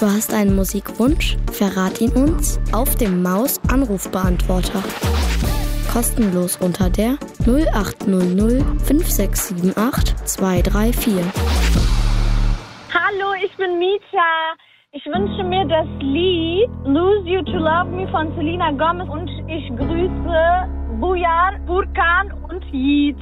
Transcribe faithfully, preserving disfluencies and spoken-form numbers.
Du hast einen Musikwunsch? Verrat ihn uns auf dem Maus-Anrufbeantworter. Kostenlos unter der null acht null null fünf sechs sieben acht zwei drei vier. Hallo, ich bin Mita. Ich wünsche mir das Lied Lose You to Love Me von Selena Gomez und ich grüße Bujan, Furkan und Yiğit.